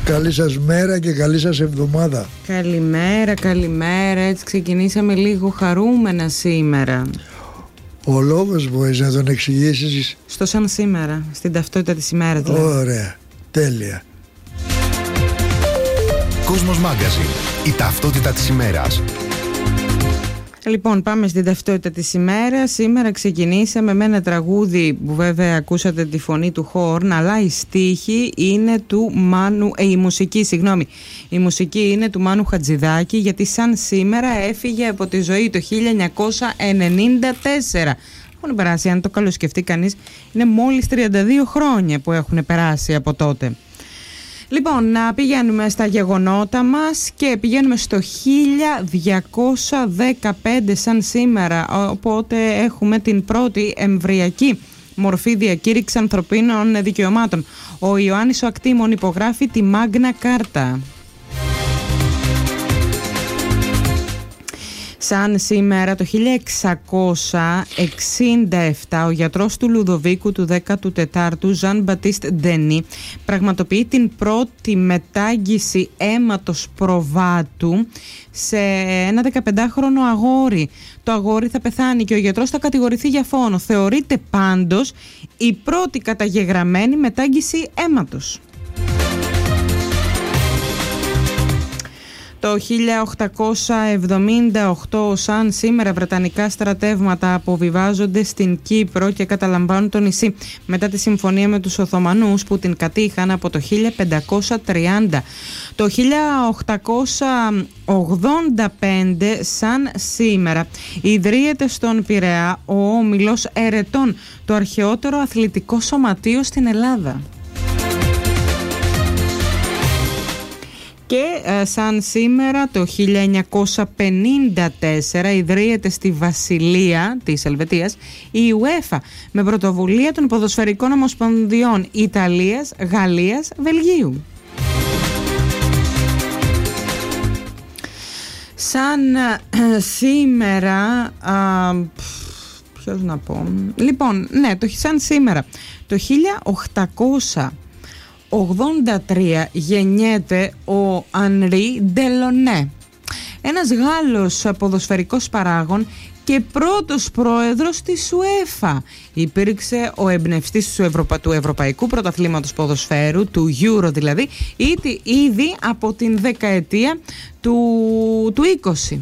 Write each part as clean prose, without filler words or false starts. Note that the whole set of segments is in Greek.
Καλή σας μέρα και καλή σας εβδομάδα. Καλημέρα. Έτσι ξεκινήσαμε λίγο χαρούμενα σήμερα. Ο λόγος μπορείς να τον εξηγήσεις? Στο σαν σήμερα, στην ταυτότητα της ημέρας δηλαδή. Ωραία, τέλεια. Κόσμος Magazine, η ταυτότητα της ημέρας. Λοιπόν, πάμε στην ταυτότητα της ημέρας. Σήμερα ξεκινήσαμε με ένα τραγούδι που βέβαια ακούσατε τη φωνή του Χόρν, αλλά η στίχη είναι του Μάνου, η μουσική είναι του Μάνου Χατζηδάκη, γιατί σαν σήμερα έφυγε από τη ζωή το 1994. Έχουν περάσει, αν το καλοσκεφτεί κανείς, είναι μόλις 32 χρόνια που έχουν περάσει από τότε. Λοιπόν, να πηγαίνουμε στα γεγονότα μας και πηγαίνουμε στο 1215 σαν σήμερα, οπότε έχουμε την πρώτη εμβρυακή μορφή διακήρυξη ανθρωπίνων δικαιωμάτων. Ο Ιωάννης ο Ακτήμων υπογράφει τη Μάγνα Κάρτα. Σαν σήμερα το 1667 ο γιατρός του Λουδοβίκου του 14ου Ζαν Μπατίστ Ντενί πραγματοποιεί την πρώτη μετάγγιση αίματος προβάτου σε ένα 15χρονο αγόρι. Το αγόρι θα πεθάνει και ο γιατρός θα κατηγορηθεί για φόνο. Θεωρείται πάντως η πρώτη καταγεγραμμένη μετάγγιση αίματος. Το 1878 σαν σήμερα βρετανικά στρατεύματα αποβιβάζονται στην Κύπρο και καταλαμβάνουν το νησί μετά τη συμφωνία με τους Οθωμανούς που την κατήχαν από το 1530. Το 1885 σαν σήμερα ιδρύεται στον Πειραιά ο Όμιλος Ερετών, το αρχαιότερο αθλητικό σωματείο στην Ελλάδα. Και σαν σήμερα το 1954 ιδρύεται στη Βασιλεία της Ελβετίας η UEFA με πρωτοβουλία των ποδοσφαιρικών ομοσπονδιών Ιταλίας, Γαλλίας, Βελγίου. Σαν σήμερα, ποιος να πω, λοιπόν, ναι, σαν σήμερα το 1883 γεννιέται ο Ανρί Ντελονέ, ένας Γάλλος ποδοσφαιρικός παράγων και πρώτος πρόεδρος της UEFA. Υπήρξε ο εμπνευστής του Ευρωπαϊκού Πρωταθλήματος Ποδοσφαίρου, του Euro δηλαδή, ήδη από την δεκαετία του 20.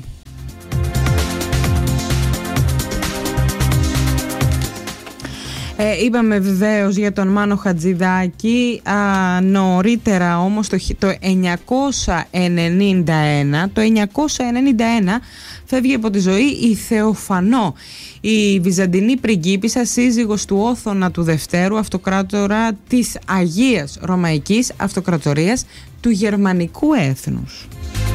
Είπαμε βεβαίως για τον Μάνο Χατζηδάκη. Νωρίτερα όμως το 991 φεύγει από τη ζωή η Θεοφανό, η Βυζαντινή πριγκίπισσα, σύζυγος του Όθωνα του Δευτέρου, αυτοκράτορα της Αγίας Ρωμαϊκής Αυτοκρατορίας του Γερμανικού έθνους.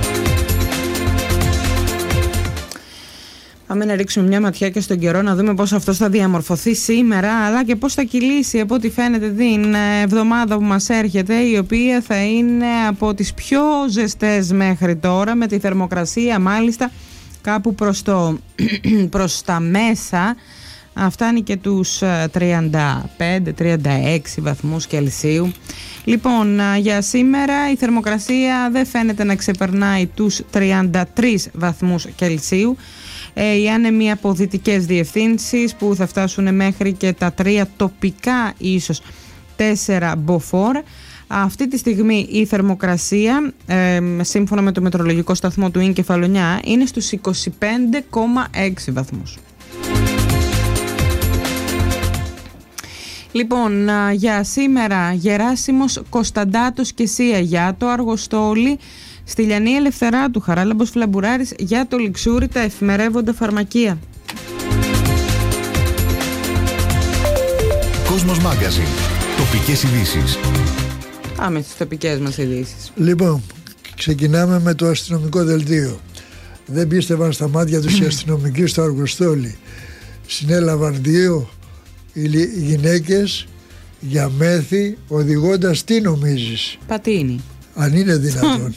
Πάμε να ρίξουμε μια ματιά και στον καιρό, να δούμε πώς αυτός θα διαμορφωθεί σήμερα, αλλά και πώς θα κυλήσει από ό,τι φαίνεται την εβδομάδα που μας έρχεται, η οποία θα είναι από τις πιο ζεστές μέχρι τώρα, με τη θερμοκρασία μάλιστα κάπου προς τα μέσα. Φτάνει και τους 35-36 βαθμούς Κελσίου. Λοιπόν, για σήμερα η θερμοκρασία δεν φαίνεται να ξεπερνάει τους 33 βαθμούς Κελσίου. Οι άνεμοι από δυτικές διευθύνσεις που θα φτάσουν μέχρι και τα 3 τοπικά, ίσως 4 μποφόρ. Αυτή τη στιγμή η θερμοκρασία, σύμφωνα με το μετρολογικό σταθμό του Ιν Κεφαλονιά, είναι στους 25,6 βαθμούς. Λοιπόν, για σήμερα Γεράσιμος Κωνσταντάτος και Σία για το Αργοστόλι, στη Λιανή Ελευθεράτου Χαράλαμπος Φλαμπουράρης για το Λιξούρι τα εφημερεύοντα φαρμακεία. Κόσμος Magazine. Τοπικές ειδήσεις. Πάμε στις τοπικές μας ειδήσεις. Λοιπόν, ξεκινάμε με το αστυνομικό δελτίο. Δεν πίστευαν στα μάτια τους οι αστυνομικοί στο Αργοστόλι. Συνέλαβαν 2 γυναίκες για μέθη, οδηγώντας, τι νομίζεις? Πατίνι. Αν είναι δυνατόν.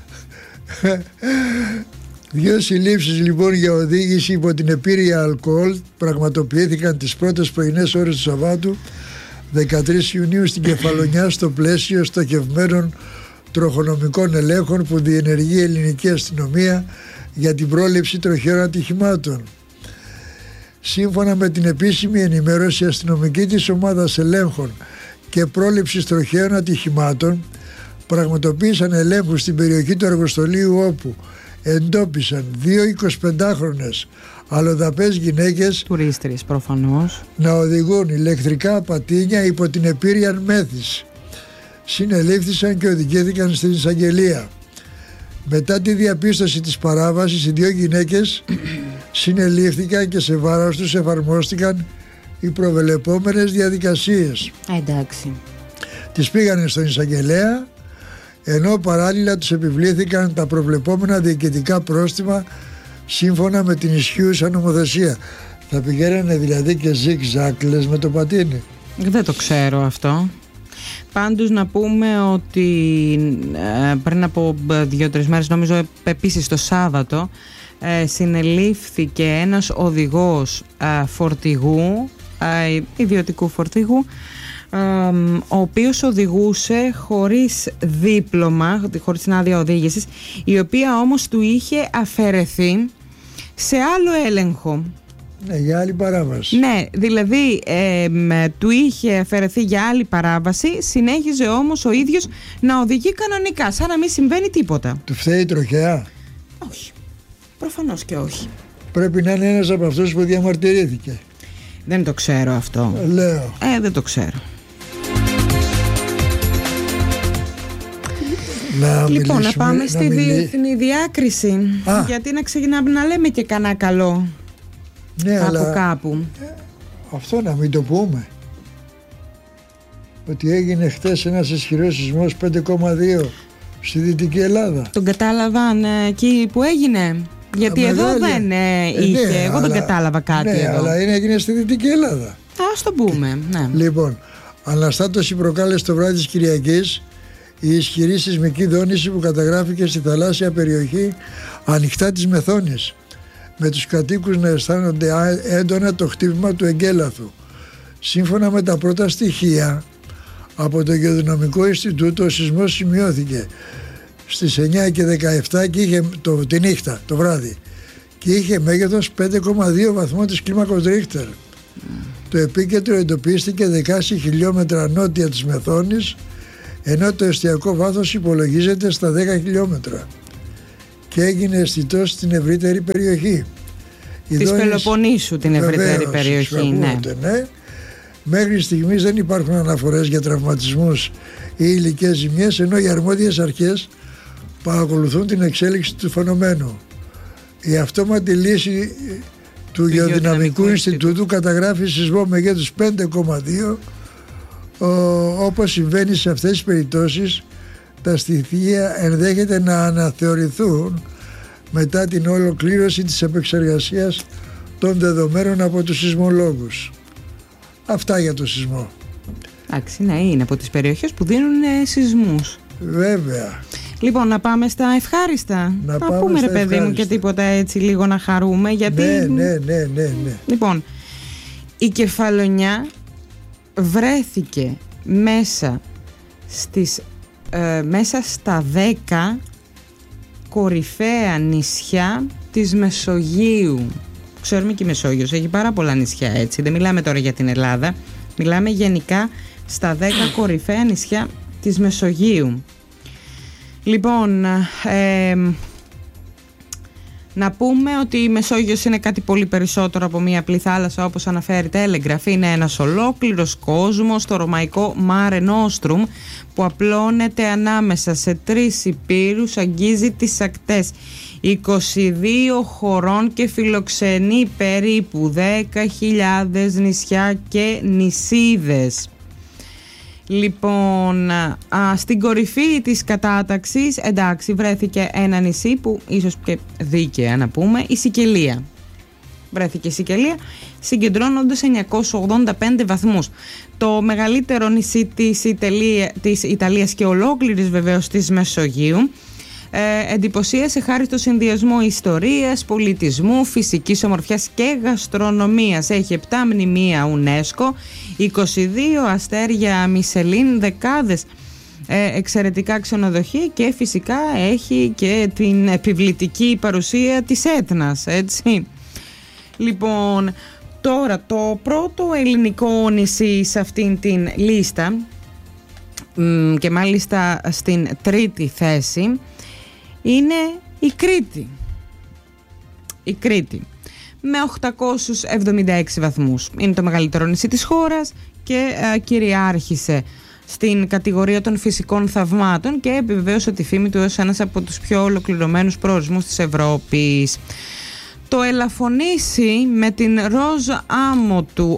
2 συλλήψεις λοιπόν για οδήγηση υπό την επίρρεια αλκοόλ πραγματοποιήθηκαν τις πρώτες πρωινές ώρες του Σαββάτου 13 Ιουνίου στην Κεφαλονιά στο πλαίσιο στοχευμένων τροχονομικών ελέγχων που διενεργεί η ελληνική αστυνομία για την πρόληψη τροχαίων ατυχημάτων. Σύμφωνα με την επίσημη ενημέρωση, η αστυνομική της ομάδας ελέγχων και πρόληψης τροχαίων ατυχημάτων πραγματοποίησαν ελέγχους στην περιοχή του εργοστολίου, όπου εντόπισαν 2 25χρονες αλλοδαπές γυναίκες, τουρίστριες προφανώς, να οδηγούν ηλεκτρικά πατίνια υπό την επίρρεια μέθης. Συνελήφθησαν και οδηγήθηκαν στην εισαγγελία. Μετά τη διαπίστωση της παράβασης, οι 2 γυναίκες συνελήφθηκαν και σε βάρος τους εφαρμόστηκαν οι προβλεπόμενες διαδικασίες. Εντάξει. Τις πήγανε στον εισαγγελέα, ενώ παράλληλα τους επιβλήθηκαν τα προβλεπόμενα διοικητικά πρόστιμα σύμφωνα με την ισχύουσα νομοθεσία. Θα πηγαίνανε δηλαδή και ζικ-ζάκλες με το πατίνι? Δεν το ξέρω αυτό. Πάντως να πούμε ότι πριν από 2-3 μέρες, νομίζω επίσης το Σάββατο, συνελήφθηκε ένας οδηγός φορτηγού, ιδιωτικού φορτηγού, ο οποίος οδηγούσε χωρίς δίπλωμα, χωρίς την άδεια οδήγησης, η οποία όμως του είχε αφαιρεθεί σε άλλο έλεγχο. Ναι, για άλλη παράβαση. Ναι, δηλαδή του είχε αφαιρεθεί για άλλη παράβαση, συνέχιζε όμως ο ίδιος να οδηγεί κανονικά, σαν να μην συμβαίνει τίποτα. Του φταίει η τροχέα? Όχι, προφανώς και όχι. Πρέπει να είναι ένας από αυτούς που διαμαρτυρήθηκε. Δεν το ξέρω αυτό. Λέω. Δεν το ξέρω. Λοιπόν, να πάμε στη διεθνή διάκριση. Γιατί να ξεκινάμε να λέμε και κανένα καλό. Ναι, από αλλά κάπου. Αυτό να μην το πούμε. Ότι έγινε χτες ένας ισχυρός σεισμός 5,2 στη Δυτική Ελλάδα. Τον κατάλαβαν εκεί που έγινε? Γιατί εδώ δεν είχε. Ναι, εγώ δεν κατάλαβα κάτι εδώ. Αλλά έγινε στη Δυτική Ελλάδα. Ας το πούμε, ναι. Λοιπόν, αναστάτωση προκάλεσε το βράδυ της Κυριακής η ισχυρή σεισμική δόνηση που καταγράφηκε στη θαλάσσια περιοχή ανοιχτά της Μεθόνης, με τους κατοίκους να αισθάνονται έντονα το χτύπημα του εγκέλαθου. Σύμφωνα με τα πρώτα στοιχεία από το Γεωδυναμικό Ινστιτούτο, ο σεισμός σημειώθηκε στις 9 και 17 και είχε τη νύχτα, το βράδυ, και είχε μέγεθος 5,2 βαθμό της κλίμακος Ρίχτερ. Το επίκεντρο εντοπίστηκε 16 χιλιόμετρα νότια της Μεθόνης, ενώ το εστιακό βάθος υπολογίζεται στα 10 χιλιόμετρα και έγινε αισθητό στην ευρύτερη περιοχή. Της Πελοποννήσου, την ευρύτερη περιοχή, ναι. Μέχρι στιγμής δεν υπάρχουν αναφορές για τραυματισμούς ή υλικές ζημιές, ενώ οι αρμόδιες αρχές παρακολουθούν την εξέλιξη του φαινομένου. Η αυτόματη λύση του Γεωδυναμικού Ινστιτούτου καταγράφει σεισμό μεγέθους 5,2. Όπως συμβαίνει σε αυτές τις περιπτώσεις, τα στοιχεία ενδέχεται να αναθεωρηθούν μετά την ολοκλήρωση της επεξεργασίας των δεδομένων από τους σεισμολόγους. Αυτά για το σεισμό. Εντάξει, ναι, είναι από τις περιοχές που δίνουν σεισμούς. Βέβαια. Λοιπόν, να πάμε στα ευχάριστα. Να πούμε ρε παιδί μου και τίποτα έτσι λίγο να χαρούμε, γιατί... Ναι. Λοιπόν, η Κεφαλονιά βρέθηκε μέσα στα 10 κορυφαία νησιά της Μεσογείου. Ξέρουμε και η Μεσόγειος έχει πάρα πολλά νησιά, έτσι. Δεν μιλάμε τώρα για την Ελλάδα. Μιλάμε γενικά στα 10 κορυφαία νησιά της Μεσογείου. Λοιπόν, να πούμε ότι η Μεσόγειος είναι κάτι πολύ περισσότερο από μία απλή θάλασσα, όπως αναφέρει Telegraph. Είναι ένας ολόκληρος κόσμος, το ρωμαϊκό Mare Nostrum, που απλώνεται ανάμεσα σε 3 υπήρους, αγγίζει τις ακτές 22 χωρών και φιλοξενεί περίπου 10.000 νησιά και νησίδες. Λοιπόν, στην κορυφή της κατάταξης, εντάξει, βρέθηκε ένα νησί που ίσως και δίκαια να πούμε, η Σικελία. Βρέθηκε η Σικελία, συγκεντρώνοντας 985 βαθμούς. Το μεγαλύτερο νησί της Ιταλίας και ολόκληρης βεβαίως της Μεσογείου εντυπωσίασε χάρη στο συνδυασμό ιστορίας, πολιτισμού, φυσικής ομορφιάς και γαστρονομίας. Έχει 7 μνημεία UNESCO, 22 αστέρια Μισελίν, δεκάδες εξαιρετικά ξενοδοχεία και φυσικά έχει και την επιβλητική παρουσία της Έτνας, έτσι. Λοιπόν, τώρα το πρώτο ελληνικό νησί σε αυτήν την λίστα και μάλιστα στην 3η θέση είναι η Κρήτη. Η Κρήτη με 876 βαθμούς. Είναι το μεγαλύτερο νησί της χώρας και κυριάρχησε στην κατηγορία των φυσικών θαυμάτων και επιβεβαίωσε τη φήμη του ως ένας από τους πιο ολοκληρωμένους προορισμούς της Ευρώπης. Το Ελαφωνήσι με την ροζ άμμο του,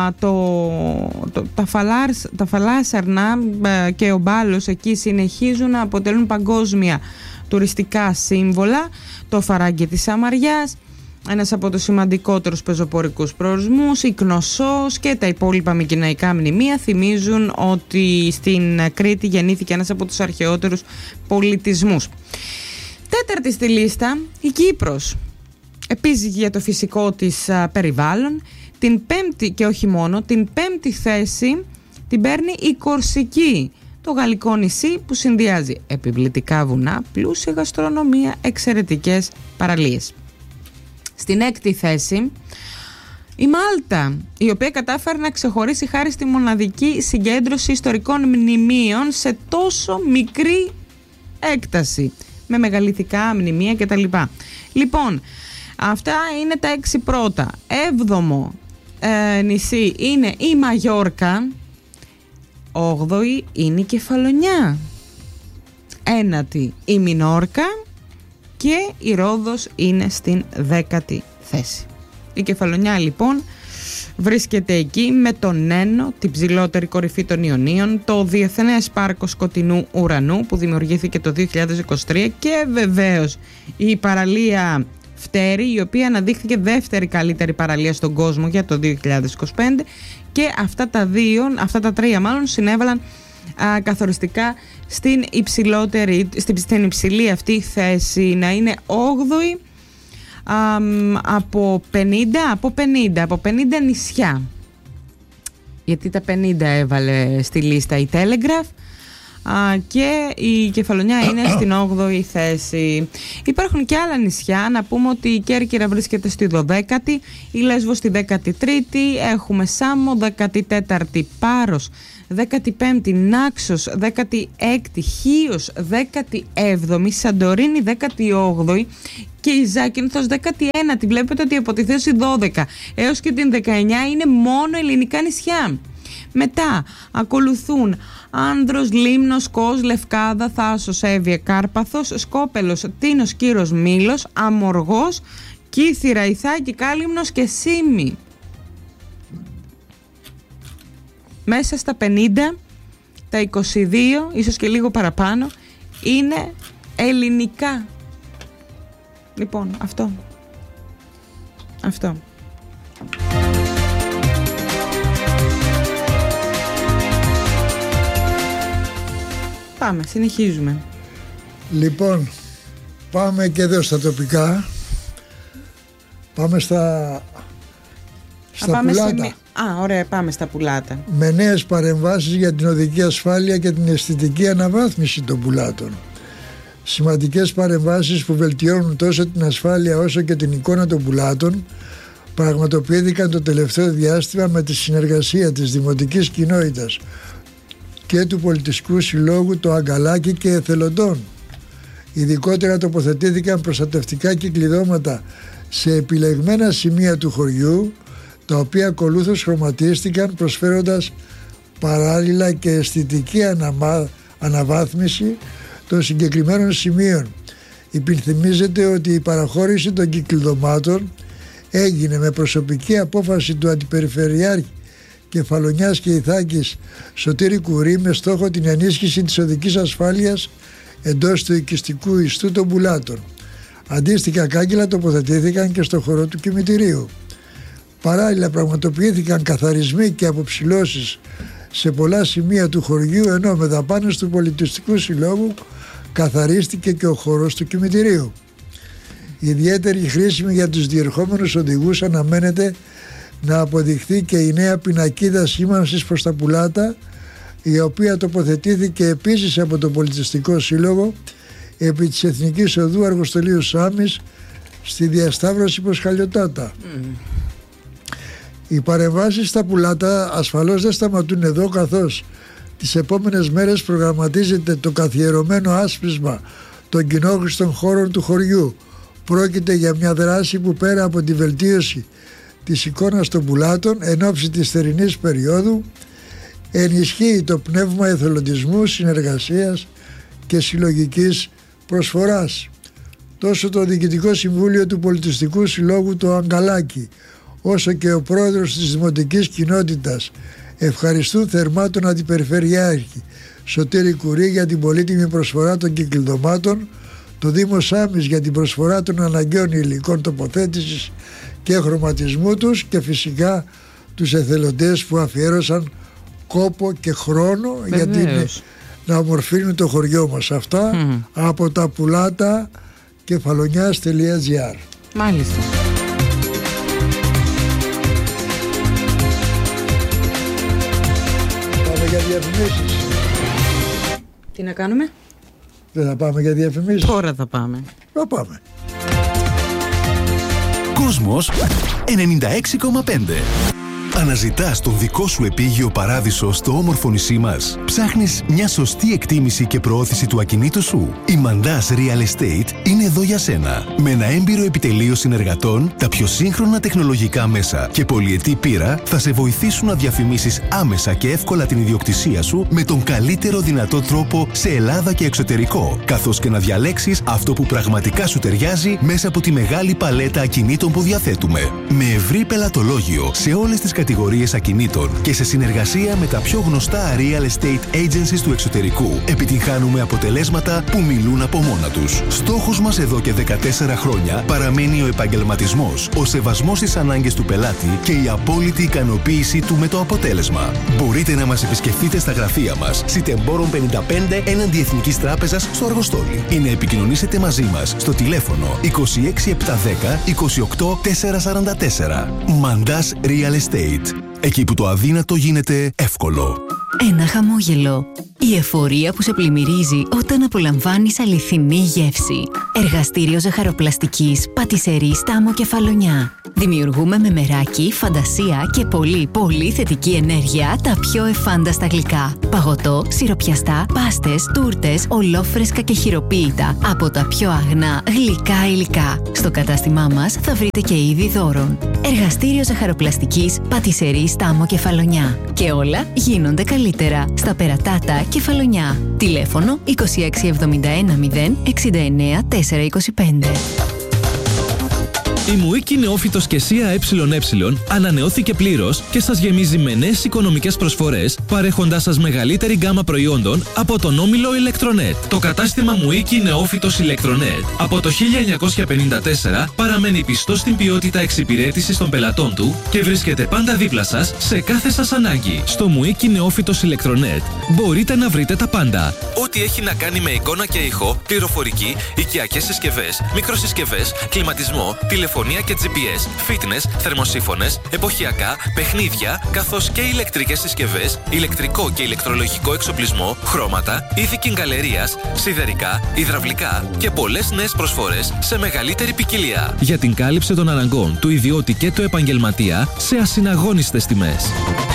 τα φαλάσσαρνα και ο μπάλος εκεί συνεχίζουν να αποτελούν παγκόσμια τουριστικά σύμβολα. Το Φαράγγι της Σαμαριάς, ένας από τους σημαντικότερους πεζοπορικούς προορισμούς, η Κνωσσός και τα υπόλοιπα μικηναϊκά μνημεία θυμίζουν ότι στην Κρήτη γεννήθηκε ένας από τους αρχαιότερους πολιτισμούς. Τέταρτη στη λίστα η Κύπρος, επίσης για το φυσικό της περιβάλλον. Την πέμπτη και όχι μόνο, την πέμπτη θέση την παίρνει η Κορσική, το γαλλικό νησί που συνδυάζει επιβλητικά βουνά, πλούσια γαστρονομία, εξαιρετικές παραλίες. Στην έκτη θέση η Μάλτα, η οποία κατάφερε να ξεχωρίσει χάρη στη μοναδική συγκέντρωση ιστορικών μνημείων σε τόσο μικρή έκταση, με μεγαλειθικά μνημεία κτλ. Λοιπόν, αυτά είναι τα 6 πρώτα. 7ο νησί είναι η Μαγιόρκα. 8η είναι η Κεφαλονιά. 9η η Μινόρκα. Και η Ρόδος είναι στην 10η θέση. Η Κεφαλονιά λοιπόν βρίσκεται εκεί με τον Ένο, την ψηλότερη κορυφή των Ιωνίων, το Διεθνές Πάρκο Σκοτεινού Ουρανού που δημιουργήθηκε το 2023 και βεβαίως η παραλία Φτέρη, η οποία αναδείχθηκε δεύτερη καλύτερη παραλία στον κόσμο για το 2025 και αυτά τα τρία μάλλον συνέβαλαν καθοριστικά στην υψηλή αυτή θέση, να είναι 8η από 50 νησιά, γιατί τα 50 έβαλε στη λίστα η Telegraph και η Κεφαλονιά είναι στην 8η θέση. Υπάρχουν και άλλα νησιά, να πούμε ότι η Κέρκυρα βρίσκεται στη 12η, η Λέσβος στη 13η, έχουμε Σάμο 14η, Πάρος 15η, Νάξος 16η, Χίος 17η, Σαντορίνη 18η και η Ζάκυνθος 19η. Βλέπετε ότι από τη θέση 12 έως και την 19 είναι μόνο ελληνικά νησιά. Μετά ακολουθούν Άνδρος, Λίμνος, Κος, Λευκάδα, Θάσος, Εύβοια, Κάρπαθος, Σκόπελος, Τίνος, Κύρος, Μήλος, Αμοργός, Κύθυρα, Ιθάκη, Κάλυμνος και Σύμη. Μέσα στα 50, τα 22, ίσως και λίγο παραπάνω, είναι ελληνικά. Λοιπόν, αυτό. Πάμε, συνεχίζουμε. Λοιπόν, πάμε και εδώ στα τοπικά. Πάμε στα πουλάτα. Ωραία, πάμε στα πουλάτα. Με νέες παρεμβάσεις για την οδική ασφάλεια και την αισθητική αναβάθμιση των πουλάτων. Σημαντικές παρεμβάσεις που βελτιώνουν τόσο την ασφάλεια όσο και την εικόνα των πουλάτων πραγματοποιήθηκαν το τελευταίο διάστημα με τη συνεργασία της δημοτικής κοινότητας και του πολιτιστικού συλλόγου το Αγκαλάκι και εθελοντών. Ειδικότερα τοποθετήθηκαν προστατευτικά κυκλειδώματα σε επιλεγμένα σημεία του χωριού, τα οποία ακολούθως χρωματίστηκαν προσφέροντας παράλληλα και αισθητική αναβάθμιση των συγκεκριμένων σημείων. Υπενθυμίζεται ότι η παραχώρηση των κυκλειδωμάτων έγινε με προσωπική απόφαση του Αντιπεριφερειάρχη Κεφαλονιάς και Ιθάκης Σωτήρη Κουρί με στόχο την ενίσχυση της οδικής ασφάλειας εντός του οικιστικού ιστού των πουλάτων. Αντίστοιχα κάγκελα τοποθετήθηκαν και στο χώρο του κημητηρίου. Παράλληλα πραγματοποιήθηκαν καθαρισμοί και αποψηλώσεις σε πολλά σημεία του χωριού, ενώ με δαπάνες του πολιτιστικού συλλόγου καθαρίστηκε και ο χώρος του κημητηρίου. Ιδιαίτερη χρήσιμη για τους διερχόμενους οδηγούς αναμένεται να αποδειχθεί και η νέα πινακίδα σήμανσης προς τα πουλάτα η οποία τοποθετήθηκε επίσης από το Πολιτιστικό Σύλλογο επί της Εθνικής Οδού Αργοστολίου Σάμης στη διασταύρωση προς Χαλιοτάτα. Οι παρεμβάσεις στα πουλάτα ασφαλώς δεν σταματούν εδώ, καθώς τις επόμενες μέρες προγραμματίζεται το καθιερωμένο άσπρισμα των κοινόχρηστων χώρων του χωριού. Πρόκειται για μια δράση που πέρα από τη βελτίωση της εικόνας των πουλάτων εν ώψη της θερινής περίοδου ενισχύει το πνεύμα εθελοντισμού, συνεργασίας και συλλογικής προσφοράς. Τόσο το Διοικητικό Συμβούλιο του Πολιτιστικού Συλλόγου το Αγκαλάκι, όσο και ο πρόεδρος της Δημοτικής Κοινότητας ευχαριστούν θερμά τον Αντιπεριφερειάρχη Σωτήρη Κουρί για την πολύτιμη προσφορά των κυκλειδωμάτων, το Δήμο Σάμης για την προσφορά των αναγκαίων υλικών τοποθέτησης και χρωματισμού τους και φυσικά τους εθελοντές που αφιέρωσαν κόπο και χρόνο για να ομορφύνουν το χωριό μας. Αυτά από τα πουλάτα κεφαλονιάς.gr. Μάλιστα. Πάμε για διαφημίσεις. Τι να κάνουμε? Δεν θα πάμε για διαφημίσεις? Τώρα θα πάμε. Θα πάμε. Κόσμος 96,5. Αναζητάς τον δικό σου επίγειο παράδεισο στο όμορφο νησί μας. Ψάχνεις μια σωστή εκτίμηση και προώθηση του ακινήτου σου. Η Mandas Real Estate είναι εδώ για σένα. Με ένα έμπειρο επιτελείο συνεργατών, τα πιο σύγχρονα τεχνολογικά μέσα και πολυετή πείρα θα σε βοηθήσουν να διαφημίσεις άμεσα και εύκολα την ιδιοκτησία σου με τον καλύτερο δυνατό τρόπο σε Ελλάδα και εξωτερικό, καθώς και να διαλέξεις αυτό που πραγματικά σου ταιριάζει μέσα από τη μεγάλη παλέτα ακινήτων που διαθέτουμε. Με ευρύ πελατολόγιο σε όλες τις κατηγορίες ακινήτων και σε συνεργασία με τα πιο γνωστά real estate agencies του εξωτερικού, επιτυγχάνουμε αποτελέσματα που μιλούν από μόνα τους. Στόχος μας εδώ και 14 χρόνια παραμένει ο επαγγελματισμός, ο σεβασμός στις ανάγκες του πελάτη και η απόλυτη ικανοποίησή του με το αποτέλεσμα. Μπορείτε να μας επισκεφτείτε στα γραφεία μας, Σιτεμπόρων 55 έναντι Εθνικής Τράπεζας στο Αργοστόλι, ή να επικοινωνήσετε μαζί μας στο τηλέφωνο 26710 28 444. Mandas Real Estate. Εκεί που το αδύνατο γίνεται εύκολο. Ένα χαμόγελο. Η εφορία που σε πλημμυρίζει όταν απολαμβάνεις αληθινή γεύση. Εργαστήριο ζαχαροπλαστικής Πατισερή Στάμο Κεφαλονιά. Δημιουργούμε με μεράκι, φαντασία και πολύ θετική ενέργεια τα πιο εφάνταστα γλυκά. Παγωτό, σιροπιαστά, πάστες, τούρτες, ολόφρεσκα και χειροποίητα από τα πιο αγνά γλυκά υλικά. Στο κατάστημά μας θα βρείτε και είδη δώρων. Εργαστήριο ζαχαροπλαστικής Πατισερή Στάμο Κεφαλονιά. Και όλα γίνονται καλύτερα στα Περατάτα Κεφαλονιά. Τηλέφωνο 2671 0 69 425. Η Μουίκη Νεόφυτος και ΣΥΑ ΕΕ ανανεώθηκε πλήρως και σας γεμίζει με νέες οικονομικές προσφορές, παρέχοντάς σας μεγαλύτερη γκάμα προϊόντων από τον όμιλο Electronet. Το κατάστημα Μουίκη Νεόφυτος Electronet από το 1954 παραμένει πιστό στην ποιότητα εξυπηρέτησης των πελατών του και βρίσκεται πάντα δίπλα σας σε κάθε σας ανάγκη. Στο Μουίκη Νεόφυτος Electronet μπορείτε να βρείτε τα πάντα. Ό,τι έχει να κάνει με εικόνα και ήχο, πληροφορική, οικιακές συσκευές, μικροσυσκευές, κλιματισμό, τηλεφωνία και GPS, fitness, θερμοσύφωνες, εποχιακά, παιχνίδια, καθώς και ηλεκτρικές συσκευές, ηλεκτρικό και ηλεκτρολογικό εξοπλισμό, χρώματα, είδη κιγκαλερίας, σιδερικά, υδραυλικά και πολλές νέες προσφορές σε μεγαλύτερη ποικιλία. Για την κάλυψη των αναγκών του ιδιώτη και του επαγγελματία σε ασυναγώνιστες τιμές.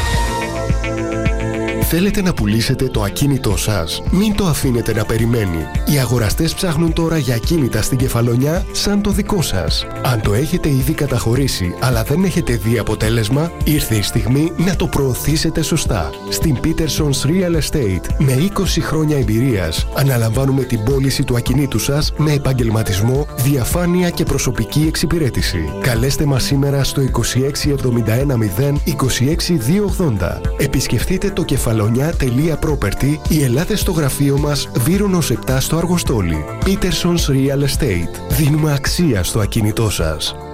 Θέλετε να πουλήσετε το ακίνητό σας? Μην το αφήνετε να περιμένει. Οι αγοραστές ψάχνουν τώρα για ακίνητα στην Κεφαλονιά σαν το δικό σας. Αν το έχετε ήδη καταχωρήσει αλλά δεν έχετε δει αποτέλεσμα, ήρθε η στιγμή να το προωθήσετε σωστά. Στην Peterson's Real Estate, με 20 χρόνια εμπειρίας, αναλαμβάνουμε την πώληση του ακινήτου σας με επαγγελματισμό, διαφάνεια και προσωπική εξυπηρέτηση. Καλέστε μας σήμερα στο 2671 0 26 280. Επισκεφτείτε το κεφαλονιά.property ή ελάτε στο γραφείο μας Βύρονος 7 στο Αργοστόλι. Peterson's Real Estate. Δίνουμε αξία στο ακίνητό σας.